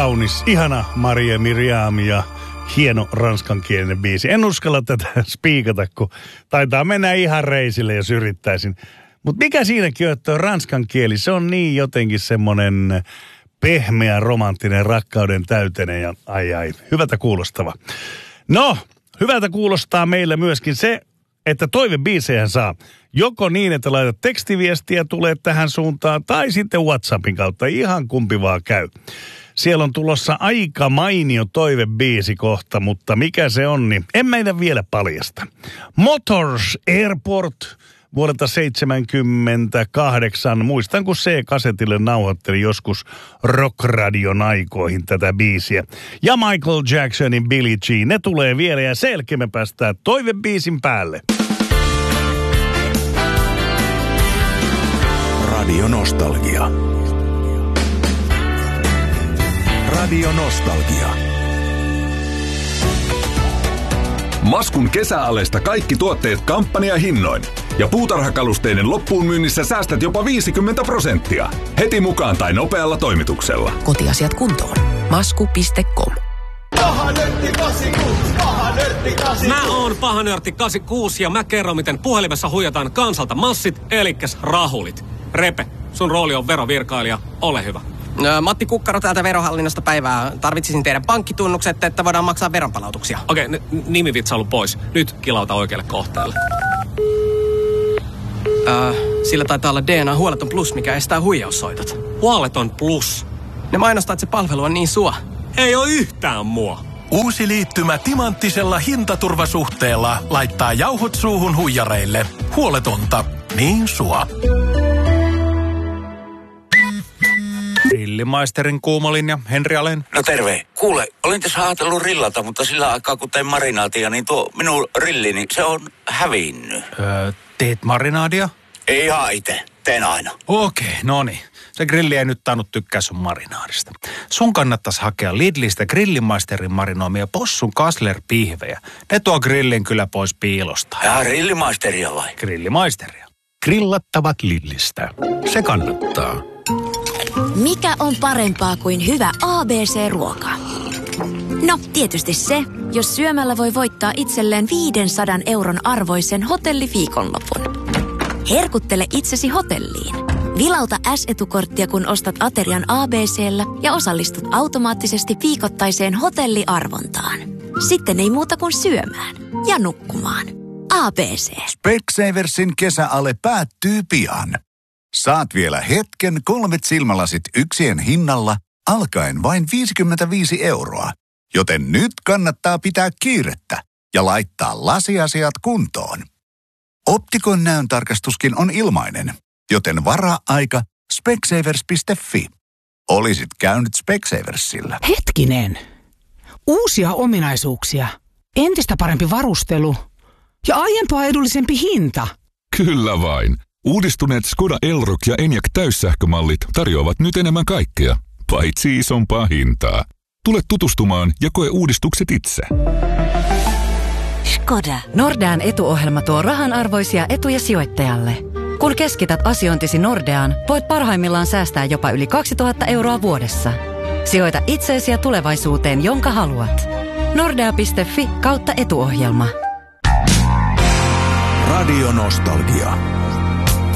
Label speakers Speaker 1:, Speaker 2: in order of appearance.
Speaker 1: kaunis, ihana Maria Miriam ja hieno ranskankielinen biisi. En uskalla tätä spiikata, kun taitaa mennä ihan reisille, jos yrittäisin. Mutta mikä siinäkin on, että ranskan kieli, se on niin jotenkin semmoinen pehmeä, romanttinen, rakkauden täyteinen ja ai, hyvältä kuulostava. No, hyvältä kuulostaa meille myöskin se, että toivebiisejä saa joko niin, että laitat tekstiviestiä, tulee tähän suuntaan, tai sitten WhatsAppin kautta, ihan kumpi vaan käy. Siellä on tulossa aika mainio toivebiisi kohta, mutta mikä se on, niin en meidän vielä paljasta. Motors Airport vuodelta 1978. Muistan, kun C-kasetille nauhoitteli joskus Rock-radion aikoihin tätä biisiä. Ja Michael Jacksonin Billie Jean, ne tulee vielä ja selkeä me päästään toivebiisin päälle.
Speaker 2: Radio Nostalgia. Radio Nostalgia.
Speaker 3: Maskun kesäalesta kaikki tuotteet kampanjahinnoin. Ja puutarhakalusteiden loppuun myynnissä säästät jopa 50%. Heti mukaan tai nopealla toimituksella.
Speaker 4: Kotiasiat kuntoon. Masku.com.
Speaker 5: Mä oon pahanörtti 86 ja mä kerron, miten puhelimessa huijataan kansalta massit, elikkäs rahulit. Repe, sun rooli on verovirkailija. Ole hyvä.
Speaker 6: Matti Kukkaro täältä Verohallinnosta päivää. Tarvitsisin teidän pankkitunnukset, että voidaan maksaa veronpalautuksia.
Speaker 5: Okei, nimivitsailu pois. Nyt kilauta oikealle kohteelle.
Speaker 6: Sillä taitaa olla DNA Huoleton Plus, mikä estää huijaussoitot.
Speaker 5: Huoleton Plus?
Speaker 6: Ne mainostaa, että se palvelu on niin sua.
Speaker 5: Ei oo yhtään mua.
Speaker 2: Uusi liittymä timanttisella hintaturvasuhteella laittaa jauhot suuhun huijareille. Huoletonta, niin sua.
Speaker 7: Grillimaisterin kuumolinja, Henri Alen.
Speaker 8: No terve. Kuule, olin tässä ajatellut rillata, mutta sillä aikaa kun tein marinaatia, niin tuo minun rillini, se on hävinnyt.
Speaker 7: Teet marinaadia?
Speaker 8: Ei ihan itse, teen aina.
Speaker 7: Okei, no niin. Se grilli ei nyt tainnut tykkää sun marinaadista. Sun kannattaisi hakea Lidlistä Grillimaisterin marinoimia possun Kassler-pihvejä. Ne tuo grillin kyllä pois piilosta.
Speaker 8: Ja Grillimaisteria vai?
Speaker 7: Grillimaisteria.
Speaker 2: Grillattavat Lidlistä. Se kannattaa.
Speaker 9: Mikä on parempaa kuin hyvä ABC-ruoka? No, tietysti se, jos syömällä voi voittaa itselleen 500 € arvoisen hotelliviikonlopun. Herkuttele itsesi hotelliin. Vilauta S-etukorttia, kun ostat aterian ABC:llä ja osallistut automaattisesti viikoittaiseen hotelliarvontaan. Sitten ei muuta kuin syömään ja nukkumaan. ABC.
Speaker 10: Specsaversin kesäale päättyy pian. Saat vielä hetken 3 silmälasit yksien hinnalla, alkaen vain 55 €. Joten nyt kannattaa pitää kiirettä ja laittaa lasiasiat kuntoon. Optikon näöntarkastuskin on ilmainen, joten varaa aika specsavers.fi. Olisit käynyt Specsaversilla.
Speaker 11: Hetkinen. Uusia ominaisuuksia, entistä parempi varustelu ja aiempaa edullisempi hinta.
Speaker 3: Kyllä vain. Uudistuneet Skoda Elroq ja Enyaq täyssähkömallit tarjoavat nyt enemmän kaikkea, paitsi isompaa hintaa. Tule tutustumaan ja koe uudistukset itse.
Speaker 4: Skoda. Nordean etuohjelma tuo rahanarvoisia etuja sijoittajalle. Kun keskität asiointisi Nordeaan, voit parhaimmillaan säästää jopa yli 2000 € vuodessa. Sijoita itseesi ja tulevaisuuteen, jonka haluat. Nordea.fi/etuohjelma.
Speaker 2: Radio Nostalgia.